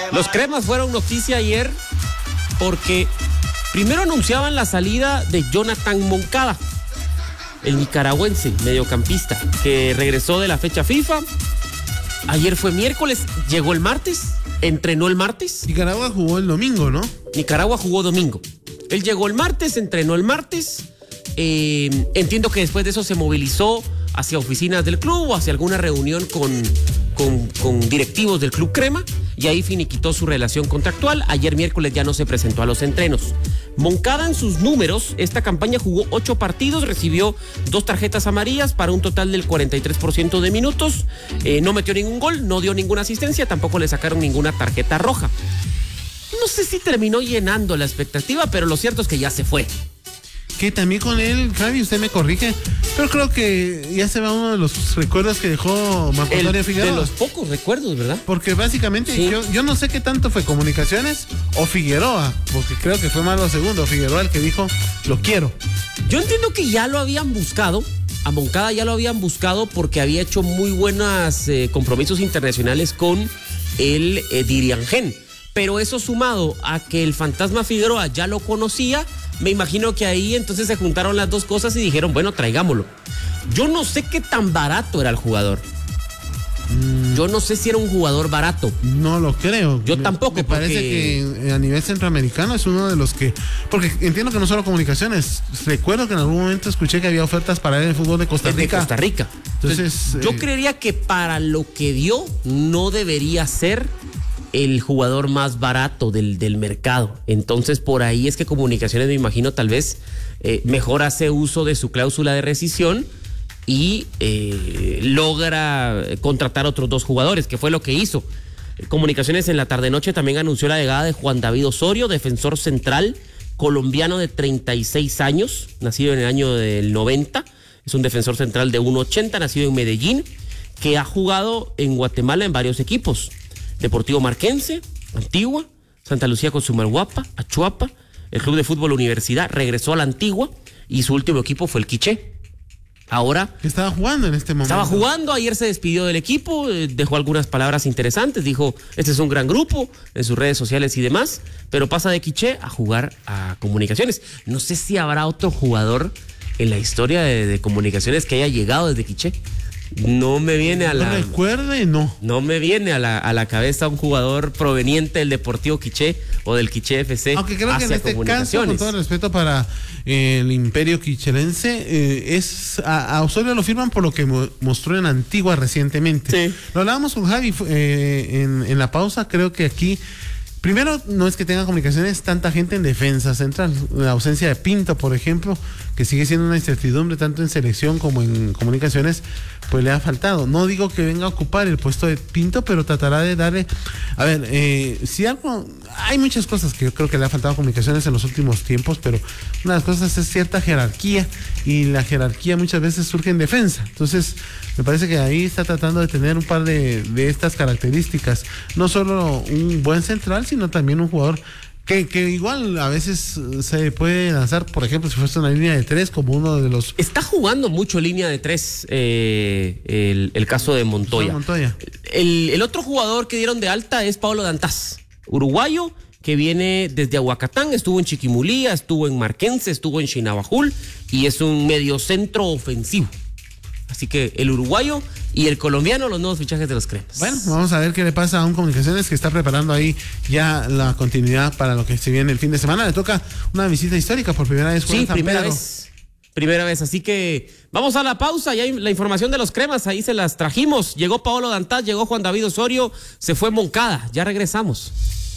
Los cremas fueron noticia ayer porque primero anunciaban la salida de Jonathan Moncada, el nicaragüense mediocampista que regresó de la fecha FIFA. Ayer fue miércoles, llegó el martes, entrenó el martes. Nicaragua jugó el domingo, ¿no? Nicaragua jugó domingo. Él llegó el martes, entrenó el martes. Entiendo que después de eso se movilizó hacia oficinas del club o hacia alguna reunión con directivos del Club Crema y ahí finiquitó su relación contractual. Ayer miércoles ya no se presentó a los entrenos. Moncada en sus números, esta campaña jugó 8 partidos, recibió 2 tarjetas amarillas para un total del 43% de minutos, no metió ningún gol, no dio ninguna asistencia, tampoco le sacaron ninguna tarjeta roja. No sé si terminó llenando la expectativa, pero lo cierto es que ya se fue. Que también con él, Javi, usted me corrige, pero creo que ya se va uno de los recuerdos que dejó Marco Antonio Figueroa. De los pocos recuerdos, ¿verdad? Porque básicamente sí. yo no sé qué tanto fue Comunicaciones o Figueroa, porque creo que fue más lo segundo, Figueroa el que dijo, lo quiero. Yo entiendo que ya lo habían buscado, a Moncada ya lo habían buscado porque había hecho muy buenos compromisos internacionales con el Diriangén, pero eso sumado a que el fantasma Figueroa ya lo conocía, me imagino que ahí entonces se juntaron las dos cosas y dijeron, bueno, traigámoslo. Yo no sé qué tan barato era el jugador. Yo no sé si era un jugador barato. No lo creo. Yo tampoco. Me parece que a nivel centroamericano es uno de los que... Porque entiendo que no solo Comunicaciones. Recuerdo que en algún momento escuché que había ofertas para él en el fútbol de Costa Rica. De Costa Rica. Entonces yo creería que para lo que dio no debería ser el jugador más barato del mercado. Entonces por ahí es que Comunicaciones, me imagino, tal vez mejor hace uso de su cláusula de rescisión y logra contratar otros 2 jugadores, que fue lo que hizo. Comunicaciones en la tarde-noche también anunció la llegada de Juan David Osorio, defensor central colombiano de 36 años, nacido en el año del 90. Es un defensor central de 1.80, nacido en Medellín, que ha jugado en Guatemala en varios equipos. Deportivo Marquense, Antigua, Santa Lucía Consumalguapa, Achuapa, el Club de Fútbol Universidad, regresó a la Antigua y su último equipo fue el Quiché. Ahora... Estaba jugando en este momento. Estaba jugando, ayer se despidió del equipo, dejó algunas palabras interesantes, dijo, este es un gran grupo en sus redes sociales y demás, pero pasa de Quiché a jugar a Comunicaciones. No sé si habrá otro jugador en la historia de Comunicaciones que haya llegado desde Quiché. No me viene a la... No recuerde, no. No me viene a la cabeza un jugador proveniente del Deportivo Quiché o del Quiché FC. Aunque creo que en este caso, con todo el respeto para el imperio quichelense, a Osorio lo firman por lo que mostró en Antigua recientemente. Sí. Lo hablábamos con Javi en la pausa, creo que aquí... Primero, no es que tenga Comunicaciones tanta gente en defensa central. La ausencia de Pinto, por ejemplo, que sigue siendo una incertidumbre tanto en selección como en Comunicaciones, pues le ha faltado. No digo que venga a ocupar el puesto de Pinto, pero tratará de darle... A ver, si algo... Hay muchas cosas que yo creo que le ha faltado a Comunicaciones en los últimos tiempos, pero una de las cosas es cierta jerarquía, y la jerarquía muchas veces surge en defensa. Entonces, me parece que ahí está tratando de tener un par de estas características. No solo un buen central, sino también un jugador que igual a veces se puede lanzar, por ejemplo, si fuese una línea de 3, como uno de los... Está jugando mucho línea de 3 el caso de Montoya. El otro jugador que dieron de alta es Pablo Dantas, uruguayo, que viene desde Aguacatán, estuvo en Chiquimulía, estuvo en Marquense, estuvo en Chinabajul y es un mediocentro ofensivo. Así que el uruguayo y el colombiano, los nuevos fichajes de los cremas. Bueno, vamos a ver qué le pasa a un Comunicaciones que está preparando ahí ya la continuidad para lo que se viene el fin de semana. Le toca una visita histórica por primera vez. Sí, primera vez. Así que vamos a la pausa. Ya hay la información de los cremas, ahí se las trajimos. Llegó Paolo Dantas, llegó Juan David Osorio, se fue Moncada. Ya regresamos.